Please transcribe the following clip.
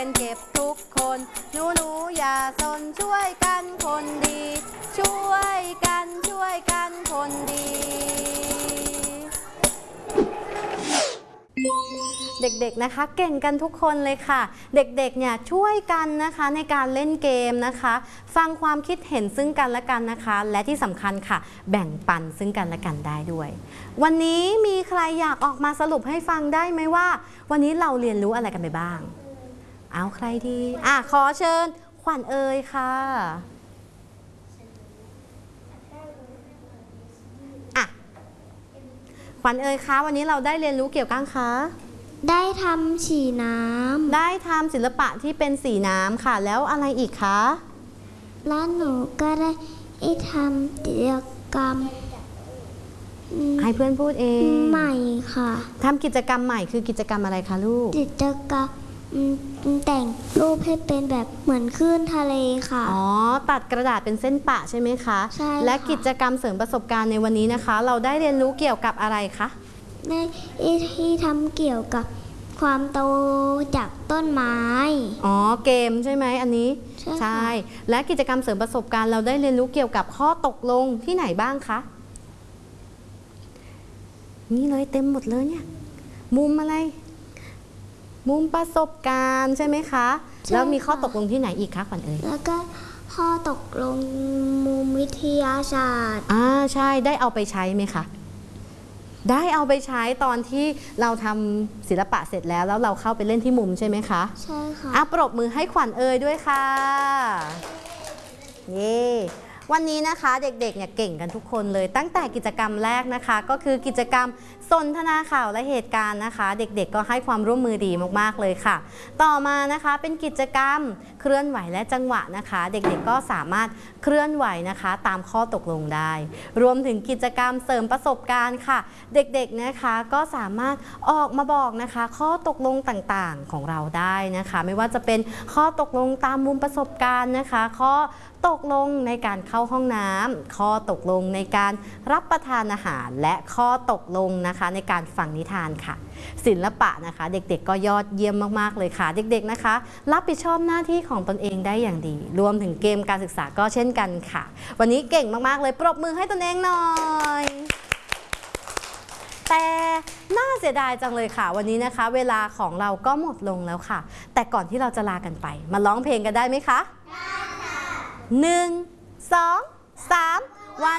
เก็บทุกคนหนูอย่าสนช่วยกันคนดีช่วยกันคนดีเด็กๆนะคะเก่งกันทุกคนเลยค่ะเด็กๆเนี่ยช่วยกันนะคะในการเล่นเกมนะคะฟังความคิดเห็นซึ่งกันและกันนะคะและที่สำคัญค่ะแบ่งปันซึ่งกันและกันได้ด้วยวันนี้มีใครอยากออกมาสรุปให้ฟังได้ไหมว่าวันนี้เราเรียนรู้อะไรกันไปบ้างเอาใครดีขอเชิญขวัญเอ๋ยค่ะขวัญเอ๋ยคะวันนี้เราได้เรียนรู้เกี่ยวกับคะได้ทำสีน้ำได้ทำศิลปะที่เป็นสีน้ำค่ะแล้วอะไรอีกคะแล้วหนูก็ได้ทำกิจกรรมให้เพื่อนพูดเองใหม่ค่ะทำกิจกรรมใหม่คือกิจกรรมอะไรคะลูกกิจกรรมแต่งรูปให้เป็นแบบเหมือนคลื่นทะเลค่ะอ๋อตัดกระดาษเป็นเส้นปะใช่ไหมคะใช่และกิจกรรมเสริมประสบการณ์ในวันนี้นะคะเราได้เรียนรู้เกี่ยวกับอะไรคะได้ที่ทำเกี่ยวกับความโตจากต้นไม้อ๋อเกมใช่ไหมอันนี้ใช่และกิจกรรมเสริมประสบการณ์เราได้เรียนรู้เกี่ยวกับข้อตกลงที่ไหนบ้างคะนี่เลยเต็มหมดเลยเนี่ยมุมอะไรมุมประสบการณ์ใช่ไหมคะแล้วมีข้อตกลงที่ไหนอีกคะขวัญเอ๋ยแล้วก็ข้อตกลงมุมวิทยาศาสตร์ใช่ได้เอาไปใช้ไหมคะได้เอาไปใช้ตอนที่เราทำศิลปะเสร็จแล้วเราเข้าไปเล่นที่มุมใช่ไหมคะใช่ค่ะปรบมือให้ขวัญเอ๋ยด้วยค่ะเย้วันนี้นะคะเด็กๆเนี่ยเก่งกันทุกคนเลยตั้งแต่กิจกรรมแรกนะคะก็คือกิจกรรมสนทนาข่าวและเหตุการณ์นะคะเด็กๆก็ให้ความร่วมมือดีมากๆเลยค่ะต่อมานะคะเป็นกิจกรรมเคลื่อนไหวและจังหวะนะคะเด็กๆก็สามารถเคลื่อนไหวนะคะตามข้อตกลงได้รวมถึงกิจกรรมเสริมประสบการณ์ค่ะเด็กๆนะคะก็สามารถออกมาบอกนะคะข้อตกลงต่างๆของเราได้นะคะไม่ว่าจะเป็นข้อตกลงตามมุมประสบการณ์นะคะข้อตกลงในการเข้าห้องน้ำข้อตกลงในการรับประทานอาหารและข้อตกลงนะคะในการฟังนิทานค่ะศิลปะนะคะเด็กๆก็ยอดเยี่ยมมากๆเลยค่ะเด็กๆนะคะรับผิดชอบหน้าที่ของตนเองได้อย่างดีรวมถึงเกมการศึกษาก็เช่นกันค่ะวันนี้เก่งมากๆเลยปรบมือให้ตนเองหน่อยแต่น่าเสียดายจังเลยค่ะวันนี้นะคะเวลาของเราก็หมดลงแล้วค่ะแต่ก่อนที่เราจะลากันไปมาร้องเพลงกันได้ไหมคะได้ค่ะ1 2 3